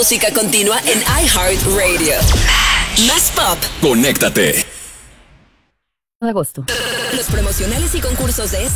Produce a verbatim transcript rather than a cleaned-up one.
música continua en iHeartRadio. Más pop. Conéctate. De agosto. Los promocionales y concursos de este